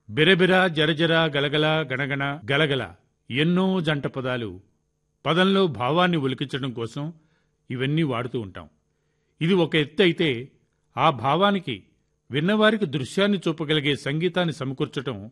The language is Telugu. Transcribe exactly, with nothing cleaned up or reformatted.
బిరబిర జరజర గలగల గణగణ గలగల ఎన్నో జంట పదాలు పదంలో భావాన్ని ఒలికించడం కోసం ఇవన్నీ వాడుతూ ఉంటాం. ఇది ఒక ఎత్తు అయితే, ఆ భావానికి విన్నవారికి దృశ్యాన్ని చూపగలిగే సంగీతాన్ని సమకూర్చడం